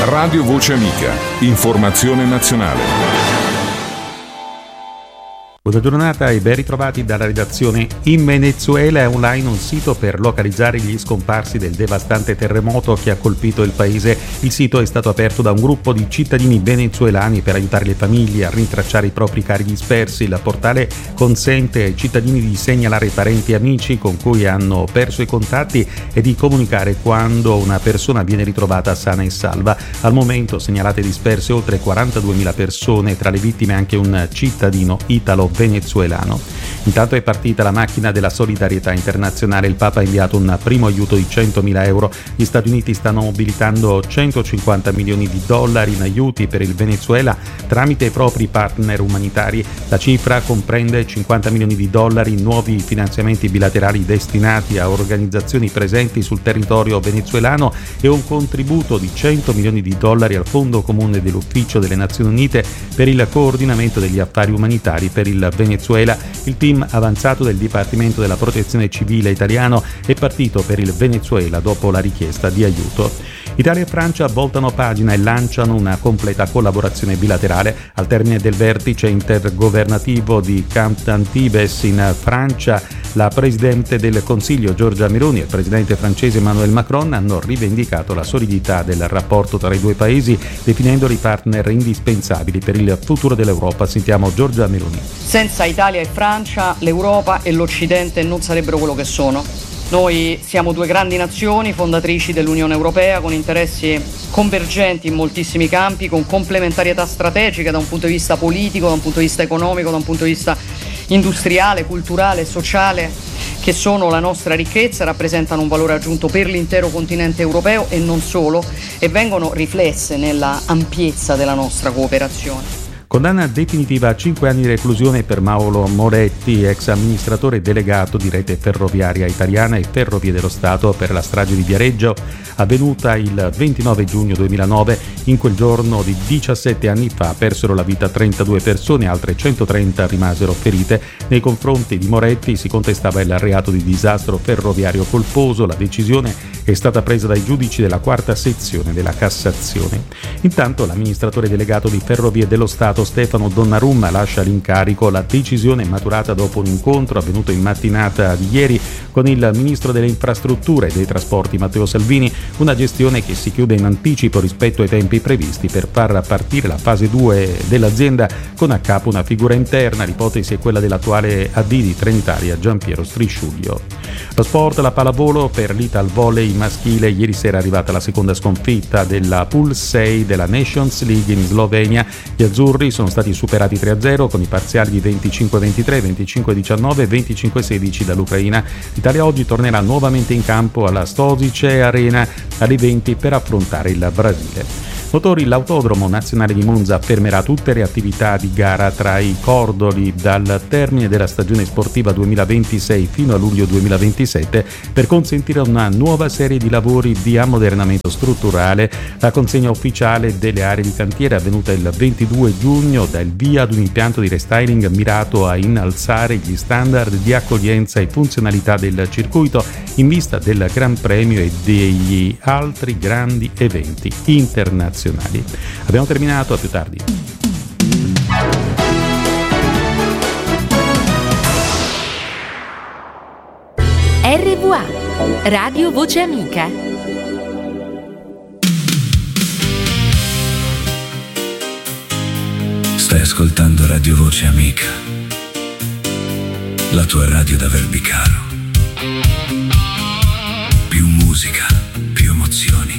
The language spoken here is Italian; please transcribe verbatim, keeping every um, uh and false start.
Radio Voce Amica, informazione nazionale. Buona giornata e ben ritrovati dalla redazione. In Venezuela è online un sito per localizzare gli scomparsi del devastante terremoto che ha colpito il paese. Il sito è stato aperto da un gruppo di cittadini venezuelani per aiutare le famiglie a rintracciare i propri cari dispersi. Il portale consente ai cittadini di segnalare parenti e amici con cui hanno perso i contatti e di comunicare quando una persona viene ritrovata sana e salva. Al momento segnalate disperse oltre quarantaduemila persone, tra le vittime anche un cittadino italo venezuelano. Intanto è partita la macchina della solidarietà internazionale. Il Papa ha inviato un primo aiuto di centomila euro. Gli Stati Uniti stanno mobilitando centocinquanta milioni di dollari in aiuti per il Venezuela tramite i propri partner umanitari. La cifra comprende cinquanta milioni di dollari in nuovi finanziamenti bilaterali destinati a organizzazioni presenti sul territorio venezuelano e un contributo di cento milioni di dollari al Fondo Comune dell'Ufficio delle Nazioni Unite per il coordinamento degli affari umanitari per il Venezuela. Il team avanzato del Dipartimento della Protezione Civile italiano è partito per il Venezuela dopo la richiesta di aiuto. Italia e Francia voltano pagina e lanciano una completa collaborazione bilaterale. Al termine del vertice intergovernativo di Camp d'Antibes in Francia, la Presidente del Consiglio Giorgia Meloni e il Presidente francese Emmanuel Macron hanno rivendicato la solidità del rapporto tra i due paesi, definendoli partner indispensabili per il futuro dell'Europa. Sentiamo Giorgia Meloni. Senza Italia e Francia, l'Europa e l'Occidente non sarebbero quello che sono. Noi siamo due grandi nazioni fondatrici dell'Unione Europea con interessi convergenti in moltissimi campi, con complementarietà strategica da un punto di vista politico, da un punto di vista economico, da un punto di vista industriale, culturale, sociale, che sono la nostra ricchezza, rappresentano un valore aggiunto per l'intero continente europeo e non solo, e vengono riflesse nella ampiezza della nostra cooperazione. Condanna definitiva a cinque anni di reclusione per Mauro Moretti, ex amministratore delegato di Rete Ferroviaria Italiana e Ferrovie dello Stato per la strage di Viareggio avvenuta il ventinove giugno duemilanove. In quel giorno di diciassette anni fa persero la vita trentadue persone, altre centotrenta rimasero ferite. Nei confronti di Moretti si contestava il reato di disastro ferroviario colposo. La decisione è stata presa dai giudici della quarta sezione della Cassazione. Intanto l'amministratore delegato di Ferrovie dello Stato Stefano Donnarumma lascia l'incarico. La decisione è maturata dopo un incontro avvenuto in mattinata di ieri con il ministro delle infrastrutture e dei trasporti Matteo Salvini, una gestione che si chiude in anticipo rispetto ai tempi previsti per far partire la fase due dell'azienda con a capo una figura interna. L'ipotesi è quella dell'attuale A D di Trenitalia Giampiero Strisciuglio. Lo sport, la pallavolo per l'Ital Volley maschile. Ieri sera è arrivata la seconda sconfitta della Pool sei della Nations League in Slovenia. Gli azzurri sono stati superati tre a zero con i parziali di venticinque a ventitré, venticinque a diciannove e venticinque a sedici dall'Ucraina. L'Italia oggi tornerà nuovamente in campo alla Stosice Arena alle venti per affrontare il Brasile. Motori, l'Autodromo Nazionale di Monza fermerà tutte le attività di gara tra i cordoli dal termine della stagione sportiva duemilaventisei fino a luglio duemilaventisette per consentire una nuova serie di lavori di ammodernamento strutturale. La consegna ufficiale delle aree di cantiere è avvenuta il ventidue giugno, dà il via ad un impianto di restyling mirato a innalzare gli standard di accoglienza e funzionalità del circuito in vista del Gran Premio e degli altri grandi eventi internazionali. Abbiamo terminato, a più tardi. R V A, Radio Voce Amica. Stai ascoltando Radio Voce Amica, la tua radio da Verbicaro. Più musica, più emozioni.